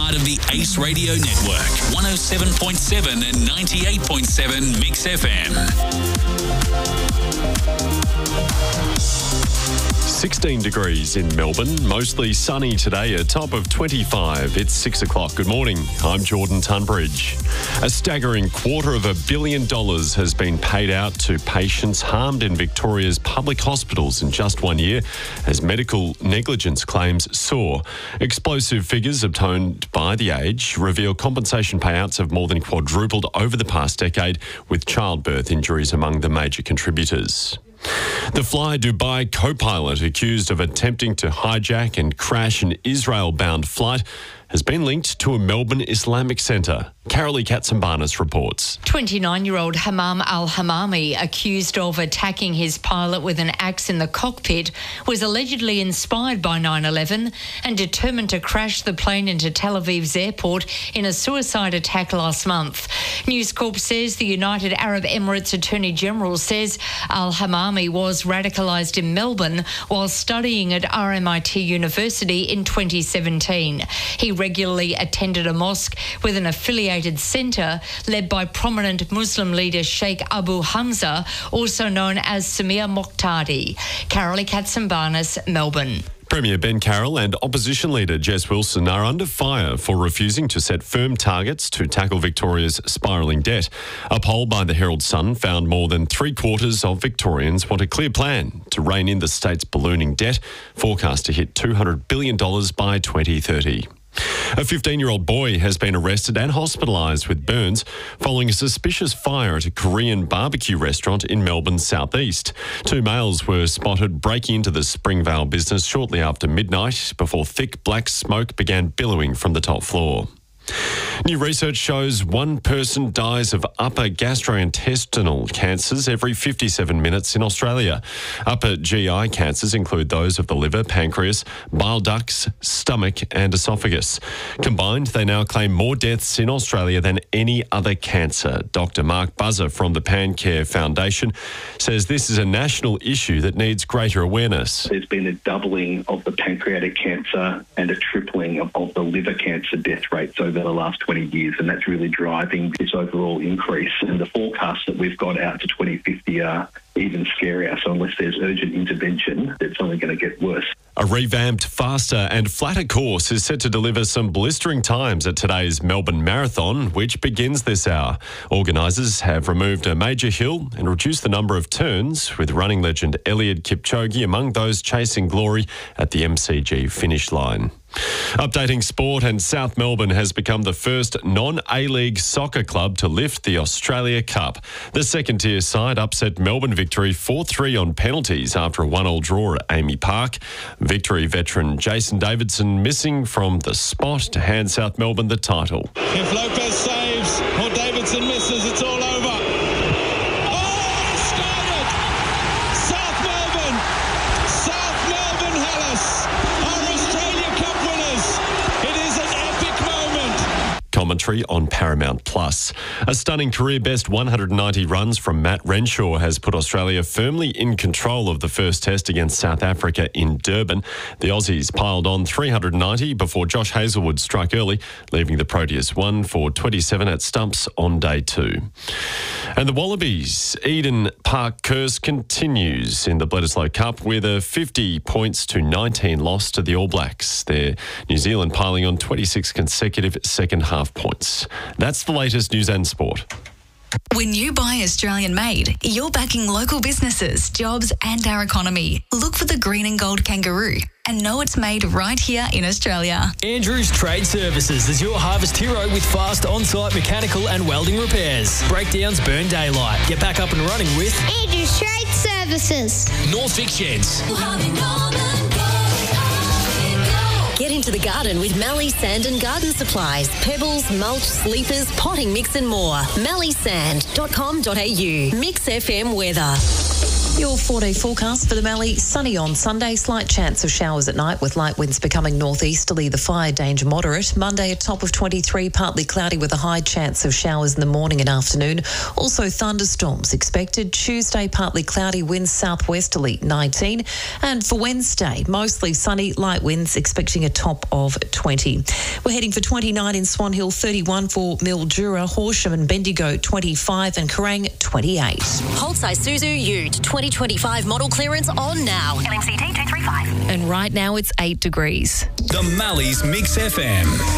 part of the Ace Radio Network. 107.7 and 98.7 Mix FM. 16 degrees in Melbourne, mostly sunny today, a top of 25. It's 6 o'clock. Good morning. I'm Jordan Tunbridge. A staggering $250 million has been paid out to patients harmed in Victoria's public hospitals in just 1 year as medical negligence claims soar. Explosive figures obtained by The Age reveal compensation payouts have more than quadrupled over the past decade, with childbirth injuries among the major contributors. The Fly Dubai co-pilot accused of attempting to hijack and crash an Israel-bound flight has been linked to a Melbourne Islamic centre. Carolee Katsambanis reports. 29-year-old Hammam al-Hammami, accused of attacking his pilot with an axe in the cockpit, was allegedly inspired by 9/11 and determined to crash the plane into Tel Aviv's airport in a suicide attack last month. News Corp says the United Arab Emirates Attorney General says al-Hammami was radicalised in Melbourne while studying at RMIT University in 2017. He regularly attended a mosque with an affiliated centre led by prominent Muslim leader Sheikh Abu Hamza, also known as Samir Moqtadi. Carolee Katsambanis, Melbourne. Premier Ben Carroll and opposition leader Jess Wilson are under fire for refusing to set firm targets to tackle Victoria's spiralling debt. A poll by the Herald Sun found more than 3/4 of Victorians want a clear plan to rein in the state's ballooning debt, forecast to hit $200 billion by 2030. A 15-year-old boy has been arrested and hospitalised with burns following a suspicious fire at a Korean barbecue restaurant in Melbourne's southeast. 2 males were spotted breaking into the Springvale business shortly after midnight before thick black smoke began billowing from the top floor. New research shows one person dies of upper gastrointestinal cancers every 57 minutes in Australia. Upper GI cancers include those of the liver, pancreas, bile ducts, stomach and esophagus. Combined, they now claim more deaths in Australia than any other cancer. Dr. Mark Buzzer from the PanCare Foundation says this is a national issue that needs greater awareness. There's been a doubling of the pancreatic cancer and a tripling of the liver cancer death rates over the last 20 years, and that's really driving this overall increase. And the forecasts that we've got out to 2050 are even scarier. So unless there's urgent intervention, it's only going to get worse. A revamped, faster and flatter course is set to deliver some blistering times at today's Melbourne Marathon, which begins this hour. Organisers have removed a major hill and reduced the number of turns, with running legend Eliud Kipchoge among those chasing glory at the MCG finish line. Updating sport, and South Melbourne has become the first non-A-League soccer club to lift the Australia Cup. The second-tier side upset Melbourne Victory 4-3 on penalties after a 1-1 draw at Amy Park. Victory veteran Jason Davidson missing from the spot to hand South Melbourne the title. If Lopez saves or Davidson misses, it's all over. Commentary on Paramount Plus. A stunning career-best 190 runs from Matt Renshaw has put Australia firmly in control of the first test against South Africa in Durban. The Aussies piled on 390 before Josh Hazlewood struck early, leaving the Proteas 1 for 27 at stumps on day 2. And the Wallabies' Eden Park curse continues in the Bledisloe Cup with a 50-19 loss to the All Blacks. Their New Zealand piling on 26 consecutive second-half points. That's the latest news and sport. When you buy Australian made, you're backing local businesses, jobs and our economy. Look for the green and gold kangaroo and know it's made right here in Australia. Andrews Trade Services is your harvest hero with fast on-site mechanical and welding repairs. Breakdowns burn daylight. Get back up and running with Andrews Trade Services. Norfolk Sheds. Get into the garden with Mallee Sand and Garden Supplies. Pebbles, mulch, sleepers, potting mix and more. malleesand.com.au. Mix FM weather. Your 4-day forecast for the Mallee: sunny on Sunday, slight chance of showers at night with light winds becoming northeasterly, the fire danger moderate. Monday a top of 23, partly cloudy with a high chance of showers in the morning and afternoon. Also thunderstorms expected. Tuesday partly cloudy, winds southwesterly 19. And for Wednesday, mostly sunny, light winds, expecting a top of 20. We're heading for 29 in Swan Hill, 31 for Mildura, Horsham and Bendigo 25 and Kerrang 28. Holt's Isuzu Ute 2025 model clearance on now. LMCT 235. And right now it's 8 degrees. The Mallee's Mix FM.